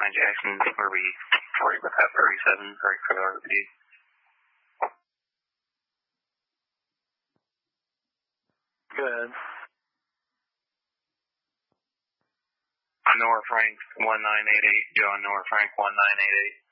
Jackson, where we right with that 37, right for the RP. Good. Nora Frank 1988, John Nora Frank 1988.